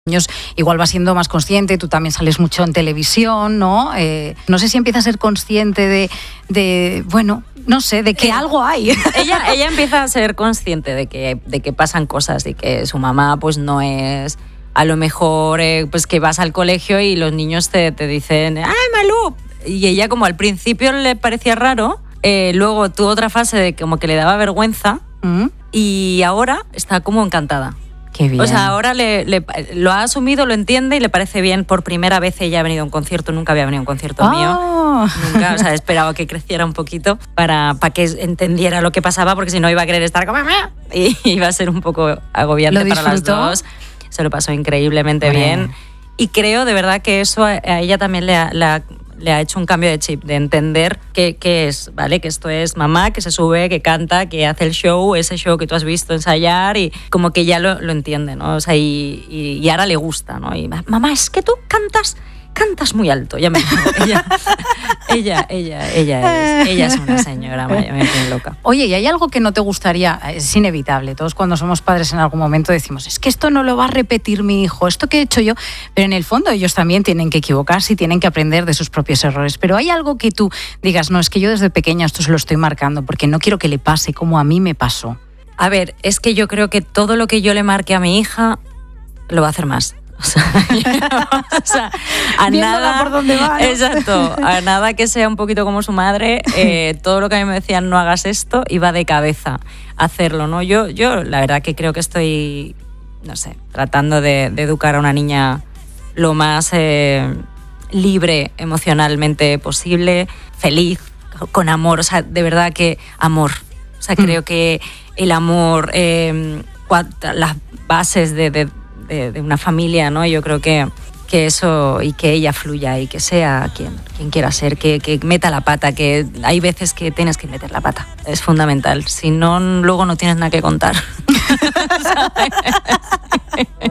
años igual va siendo más consciente, tú también sales mucho en televisión, ¿no? No sé si empieza a ser consciente de bueno, no sé, de que algo hay. Ella empieza a ser consciente de que pasan cosas y que su mamá pues no es a lo mejor pues que vas al colegio y los niños te dicen ¡ay, Malú! Y ella como al principio le parecía raro, luego tuvo otra fase de como que le daba vergüenza y ahora está como encantada. Qué bien. O sea, ahora lo ha asumido, lo entiende y le parece bien. Por primera vez ella ha venido a un concierto, nunca había venido a un concierto mío. Nunca, o sea, esperaba que creciera un poquito para que entendiera lo que pasaba, porque si no iba a querer estar como y iba a ser un poco agobiante para las dos. Se lo pasó increíblemente bien. Y creo de verdad que eso a ella también le ha hecho un cambio de chip, de entender qué es, ¿vale? Que esto es mamá, que se sube, que canta, que hace el show, ese show que tú has visto ensayar, y como que ya lo entiende, ¿no? O sea, y ahora le gusta, ¿no? Y mamá, es que tú cantas muy alto. Ya me ella es una señora, me tiene loca. Oye, ¿y hay algo que no te gustaría? Es inevitable, todos cuando somos padres en algún momento decimos, es que esto no lo va a repetir mi hijo, esto que he hecho yo, pero en el fondo ellos también tienen que equivocarse y tienen que aprender de sus propios errores. Pero hay algo que tú digas, no, es que yo desde pequeña esto se lo estoy marcando porque no quiero que le pase como a mí me pasó. A ver, es que yo creo que todo lo que yo le marque a mi hija lo va a hacer más. O sea, a nada por dónde va, ¿no? Exacto, a nada que sea un poquito como su madre, todo lo que a mí me decían no hagas esto, iba de cabeza a hacerlo, ¿no? Yo la verdad que creo que estoy, no sé, tratando de educar a una niña lo más libre emocionalmente posible, feliz, con amor, o sea, de verdad que amor. O sea, creo que el amor, las bases de una familia, ¿no? Yo creo que eso, y que ella fluya y que sea quien quiera ser, que meta la pata, que hay veces que tienes que meter la pata. Es fundamental. Si no, luego no tienes nada que contar.